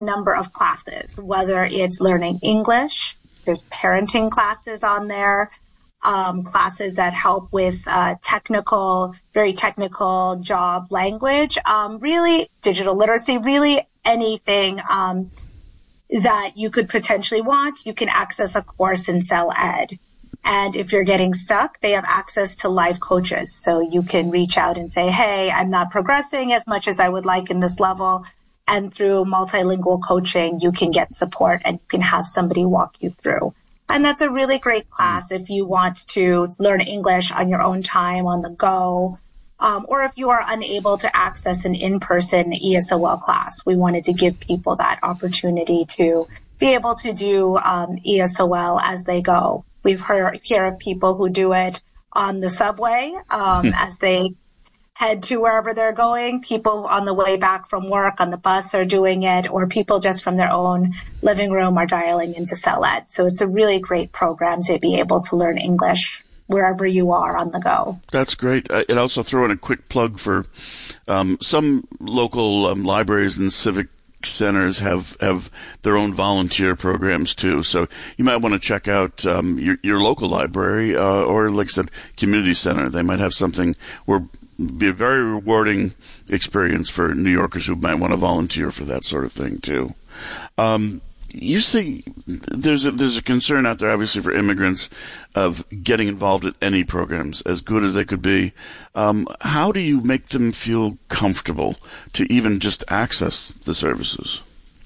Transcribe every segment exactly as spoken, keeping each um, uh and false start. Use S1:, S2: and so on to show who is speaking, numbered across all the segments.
S1: number of classes, whether it's learning English, there's parenting classes on there, um, classes that help with uh, technical, very technical job language, um, really digital literacy, really anything um, that you could potentially want. You can access a course in CellEd. And if you're getting stuck, they have access to live coaches. So you can reach out and say, hey, I'm not progressing as much as I would like in this level. And through multilingual coaching, you can get support and you can have somebody walk you through. And that's a really great class if you want to learn English on your own time, on the go, um, or if you are unable to access an in-person E S O L class. We wanted to give people that opportunity to be able to do um, E S O L as they go. We've heard hear of people who do it on the subway um, as they head to wherever they're going. People on the way back from work on the bus are doing it, or people just from their own living room are dialing into CellEd. So it's a really great program to be able to learn English wherever you are on the go.
S2: That's great. Uh, and also throw in a quick plug for um, some local um, libraries and civic centers have, have their own volunteer programs too. So you might want to check out um, your, your local library uh, or, like I said, community center. They might have something where be a very rewarding experience for New Yorkers who might want to volunteer for that sort of thing too. Um, you see, there's a, there's a concern out there, obviously, for immigrants of getting involved in any programs, as good as they could be. Um, how do you make them feel comfortable to even just access the services?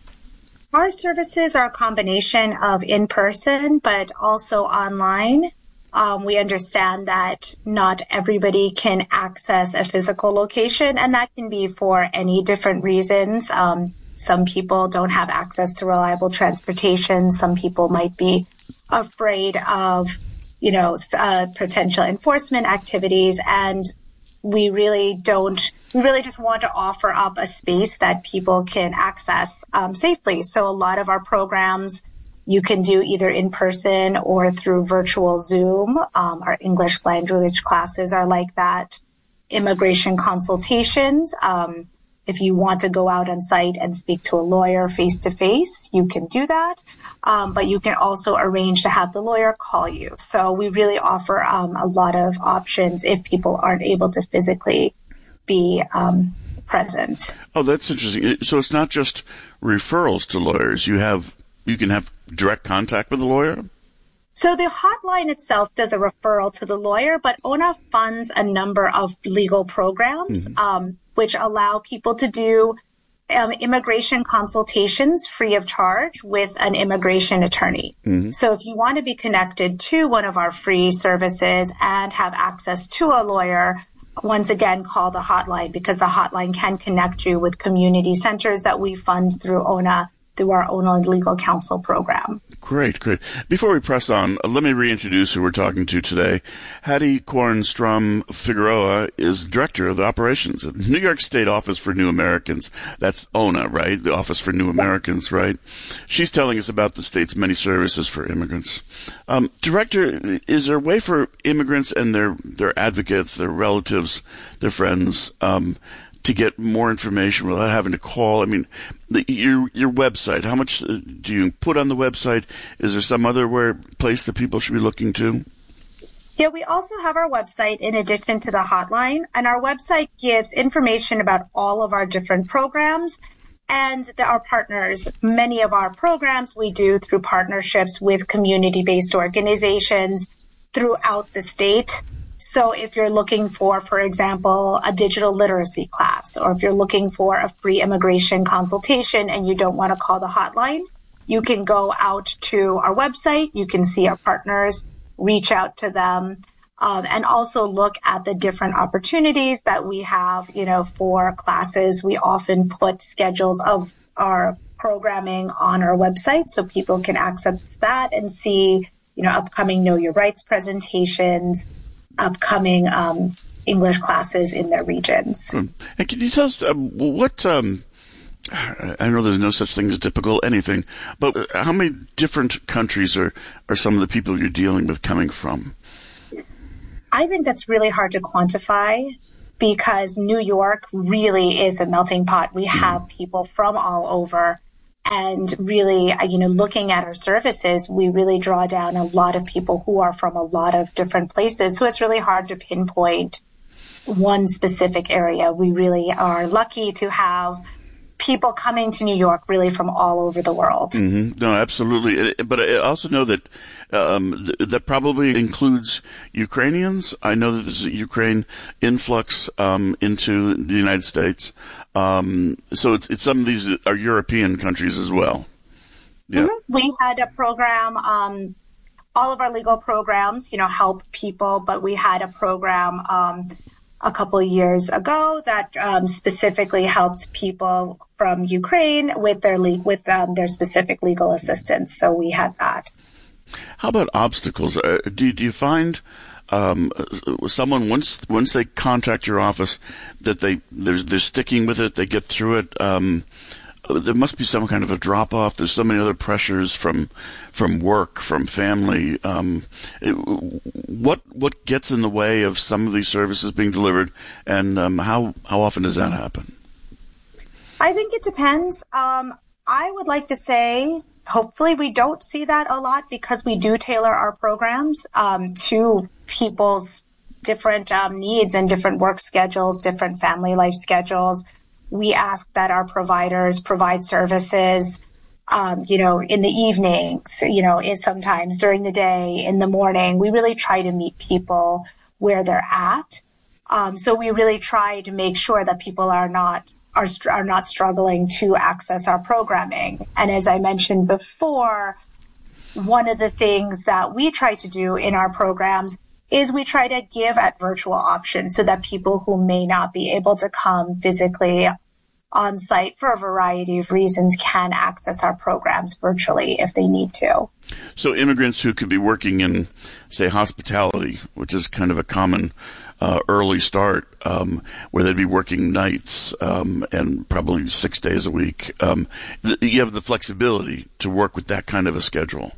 S1: Our services are a combination of in-person, but also online. Um, we understand that not everybody can access a physical location, and that can be for any different reasons. Um, some people don't have access to reliable transportation. Some people might be afraid of, you know, uh, potential enforcement activities. And we really don't, we really just want to offer up a space that people can access um, safely. So a lot of our programs you can do either in person or through virtual Zoom. Um, our English language classes are like that. Immigration consultations. Um, if you want to go out on site and speak to a lawyer face to face, you can do that. Um, but you can also arrange to have the lawyer call you. So we really offer um, a lot of options if people aren't able to physically be um, present.
S2: Oh, that's interesting. So it's not just referrals to lawyers. You have You can have direct contact with the lawyer?
S1: So the hotline itself does a referral to the lawyer, but O N A funds a number of legal programs, mm-hmm. um, which allow people to do um, immigration consultations free of charge with an immigration attorney. Mm-hmm. So if you want to be connected to one of our free services and have access to a lawyer, once again, call the hotline, because the hotline can connect you with community centers that we fund through O N A, through our O N A Legal Counsel program.
S2: Great, great. Before we press on, let me reintroduce who we're talking to today. Hattie Kornstrom Figueroa is Director of the Operations at New York State Office for New Americans. That's O N A, right? The Office for New Americans, right? She's telling us about the state's many services for immigrants. Um, Director, is there a way for immigrants and their, their advocates, their relatives, their friends, um, to get more information without having to call? I mean, the, your your website, how much do you put on the website? Is there some other where, place that people should be looking to?
S1: Yeah, we also have our website in addition to the hotline, and our website gives information about all of our different programs and the, our partners. Many of our programs we do through partnerships with community-based organizations throughout the state. So if you're looking for, for example, a digital literacy class, or if you're looking for a free immigration consultation and you don't want to call the hotline, you can go out to our website. You can see our partners, reach out to them, um, and also look at the different opportunities that we have, you know, for classes. We often put schedules of our programming on our website so people can access that and see, you know, upcoming Know Your Rights presentations, upcoming um, English classes in their regions.
S2: And can you tell us uh, what, um, I know there's no such thing as typical anything, but how many different countries are, are some of the people you're dealing with coming from?
S1: I think that's really hard to quantify because New York really is a melting pot. We have people from all over. And really, you know, looking at our services, we really draw down a lot of people who are from a lot of different places. So it's really hard to pinpoint one specific area. We really are lucky to have people coming to New York really from all over the world.
S2: Mm-hmm. No, absolutely. But I also know that um, th- that probably includes Ukrainians. I know that there's a Ukraine influx um, into the United States. Um, so it's, it's some of these are European countries as well. Yeah.
S1: Mm-hmm. We had a program, um, all of our legal programs, you know, help people, but we had a program um, a couple of years ago that um, specifically helped people from Ukraine with their le- with um, their specific legal assistance. So we had that.
S2: How about obstacles? Uh, do do you find um, someone once once they contact your office that they they're, they're sticking with it, they get through it? Um, there must be some kind of a drop off. There's so many other pressures from from work, from family. Um, it, what what gets in the way of some of these services being delivered, and um, how how often does that happen?
S1: I think it depends. Um, I would like to say, hopefully, we don't see that a lot because we do tailor our programs um, to people's different um, needs and different work schedules, different family life schedules. We ask that our providers provide services, um, you know, in the evenings, you know, sometimes during the day, in the morning. We really try to meet people where they're at. Um, so we really try to make sure that people are not are are not struggling to access our programming. And as I mentioned before, one of the things that we try to do in our programs is we try to give at virtual options so that people who may not be able to come physically on site for a variety of reasons can access our programs virtually if they need to.
S2: So immigrants who could be working in, say, hospitality, which is kind of a common uh, early start, um, where they'd be working nights um, and probably six days a week, um, th- you have the flexibility to work with that kind of a schedule.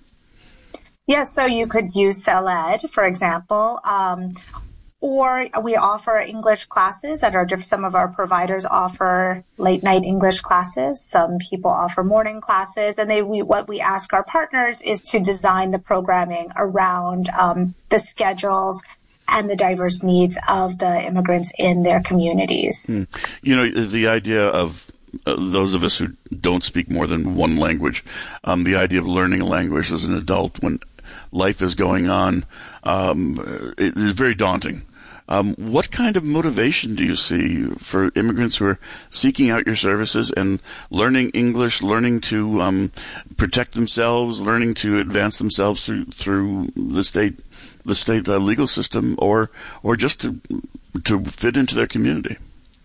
S1: Yes, so you could use CELED, for example, um, or we offer English classes that are different. Some of our providers offer late night English classes. Some people offer morning classes, and they we, what we ask our partners is to design the programming around um, the schedules and the diverse needs of the immigrants in their communities.
S2: Mm. You know, the idea of Uh, those of us who don't speak more than one language, um, the idea of learning a language as an adult when life is going on, um, it is very daunting. Um, what kind of motivation do you see for immigrants who are seeking out your services and learning English, learning to um, protect themselves, learning to advance themselves through through the state the state uh, legal system, or or just to to fit into their community?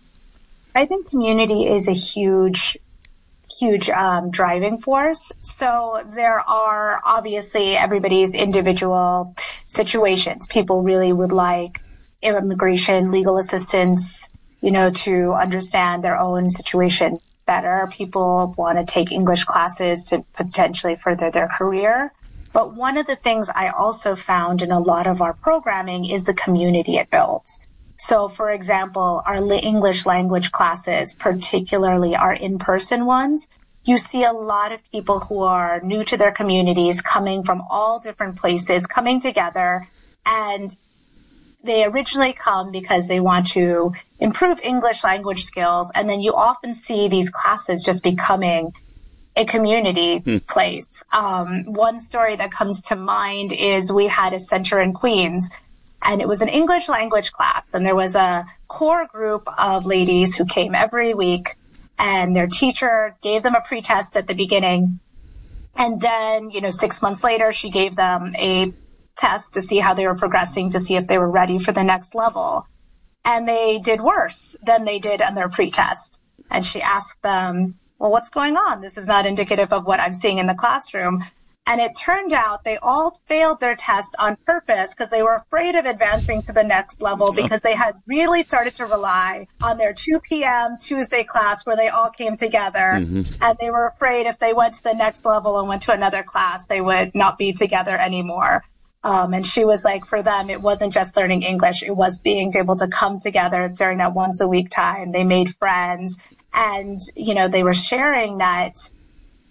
S1: I think community is a huge, huge um, driving force. So there are obviously everybody's individual situations. People really would like immigration, legal assistance, you know, to understand their own situation better. People want to take English classes to potentially further their career. But one of the things I also found in a lot of our programming is the community it builds. So, for example, our English language classes, particularly our in-person ones, you see a lot of people who are new to their communities coming from all different places, coming together, and they originally come because they want to improve English language skills, and then you often see these classes just becoming a community hmm. place. Um, one story that comes to mind is we had a center in Queens, and it was an English language class, and there was a core group of ladies who came every week, and their teacher gave them a pretest at the beginning. And then, you know, six months later, she gave them a test to see how they were progressing, to see if they were ready for the next level. And they did worse than they did on their pretest. And she asked them, well, what's going on? This is not indicative of what I'm seeing in the classroom. And it turned out they all failed their test on purpose because they were afraid of advancing to the next level because they had really started to rely on their two p.m. Tuesday class where they all came together. Mm-hmm. And they were afraid if they went to the next level and went to another class, they would not be together anymore. Um, and she was like, for them, it wasn't just learning English. It was being able to come together during that once a week time. They made friends. And, you know, they were sharing that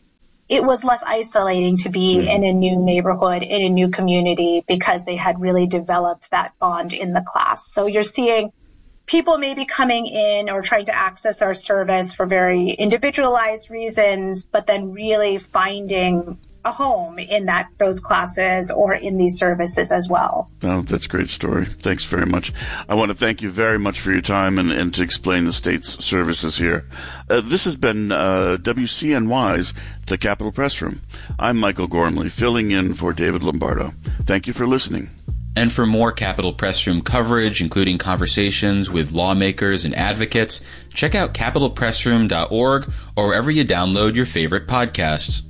S1: it was less isolating to be mm-hmm. in a new neighborhood, in a new community, because they had really developed that bond in the class. So you're seeing people maybe coming in or trying to access our service for very individualized reasons, but then really finding a home in that those classes or in these services as well.
S2: Oh, that's a great story. Thanks very much. I want to thank you very much for your time and, and to explain the state's services here. Uh, this has been uh, W C N Y's The Capitol Press Room. I'm Michael Gormley, filling in for David Lombardo. Thank you for listening.
S3: And for more Capitol Press Room coverage, including conversations with lawmakers and advocates, check out capitol press room dot org or wherever you download your favorite podcasts.